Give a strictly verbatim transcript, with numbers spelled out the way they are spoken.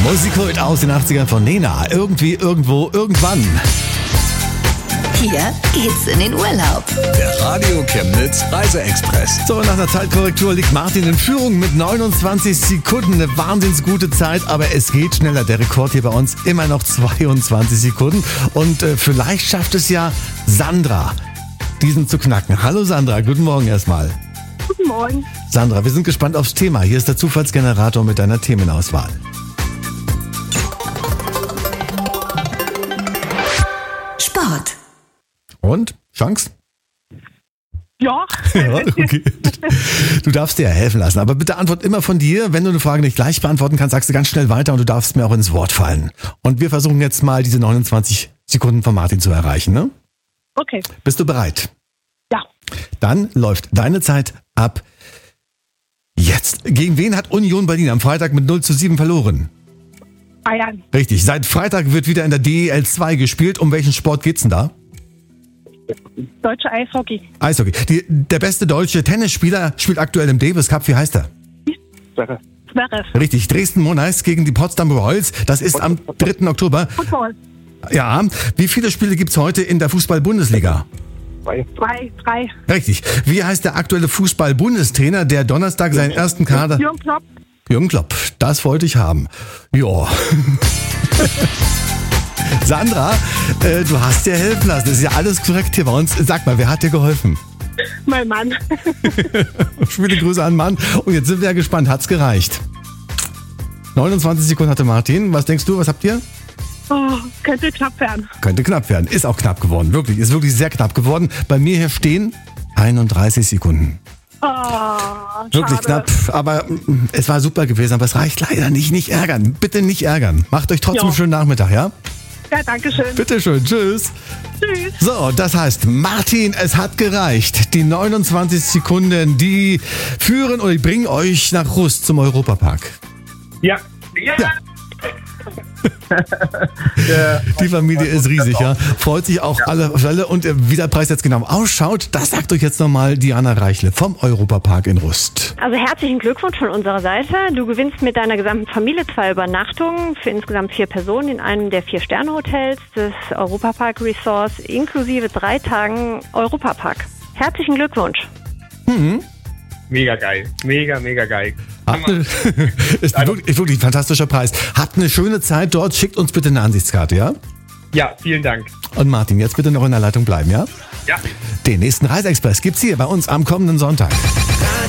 Musikkult aus den achtzigern von Nena. Irgendwie, irgendwo, irgendwann. Hier geht's in den Urlaub. Der Radio Chemnitz Reiseexpress. So, nach einer Zeitkorrektur liegt Martin in Führung mit neunundzwanzig Sekunden. Eine wahnsinnig gute Zeit, aber es geht schneller. Der Rekord hier bei uns immer noch zweiundzwanzig Sekunden. Und äh, vielleicht schafft es ja Sandra, diesen zu knacken. Hallo Sandra, guten Morgen erstmal. Guten Morgen. Sandra, wir sind gespannt aufs Thema. Hier ist der Zufallsgenerator mit deiner Themenauswahl. Sport. Und? Chance? Ja. Ja, okay. Du darfst dir ja helfen lassen, aber bitte antwort immer von dir. Wenn du eine Frage nicht gleich beantworten kannst, sagst du ganz schnell weiter und du darfst mir auch ins Wort fallen. Und wir versuchen jetzt mal diese neunundzwanzig Sekunden von Martin zu erreichen, ne? Okay. Bist du bereit? Ja. Dann läuft deine Zeit ab jetzt. Gegen wen hat Union Berlin am Freitag mit null zu sieben verloren? Bayern. Richtig. Seit Freitag wird wieder in der D E L zwei gespielt. Um welchen Sport geht's denn da? Deutsche Eishockey. Eishockey. Die, der beste deutsche Tennisspieler spielt aktuell im Davis Cup. Wie heißt er? Zverev. Richtig. Dresden Monarchs gegen die Potsdam Royals. Das ist am dritten Oktober. Football. Ja. Wie viele Spiele gibt's heute in der Fußball-Bundesliga? Zwei. Drei. Richtig. Wie heißt der aktuelle Fußball-Bundestrainer, der Donnerstag seinen ersten Kader... Jürgen Klopp. Jürgen Klopp. Das wollte ich haben. Ja. Sandra, äh, du hast dir helfen lassen. Das ist ja alles korrekt hier bei uns. Sag mal, wer hat dir geholfen? Mein Mann. Viele Grüße an Mann. Und jetzt sind wir ja gespannt. Hat's gereicht? neunundzwanzig Sekunden hatte Martin. Was denkst du? Was habt ihr? Oh, könnte knapp werden. Könnte knapp werden. Ist auch knapp geworden. Wirklich. Ist wirklich sehr knapp geworden. Bei mir hier stehen einunddreißig Sekunden. Oh, Wirklich schade. knapp, aber mm, es war super gewesen, aber es reicht leider nicht. Nicht ärgern. Bitte nicht ärgern. Macht euch trotzdem Ja. einen schönen Nachmittag, ja? Ja, danke schön. Bitte schön. Tschüss. Tschüss. So, das heißt, Martin, es hat gereicht. Die neunundzwanzig Sekunden, die führen oder die bringen euch nach Rust zum Europapark. Ja. Ja. Die Familie ist riesig, ja. Freut sich auch alle auf alle. Und äh, wie der Preis jetzt genau ausschaut, das sagt euch jetzt nochmal Diana Reichle vom Europapark in Rust. Also herzlichen Glückwunsch von unserer Seite. Du gewinnst mit deiner gesamten Familie zwei Übernachtungen für insgesamt vier Personen in einem der vier Sterne-Hotels des Europapark Resorts inklusive drei Tagen Europapark. Herzlichen Glückwunsch. Mhm. Mega geil. Mega, mega geil. Habt eine, ist, wirklich, ist wirklich ein fantastischer Preis. Habt eine schöne Zeit dort. Schickt uns bitte eine Ansichtskarte, ja? Ja, vielen Dank. Und Martin, jetzt bitte noch in der Leitung bleiben, ja? Ja. Den nächsten Reiseexpress gibt's hier bei uns am kommenden Sonntag.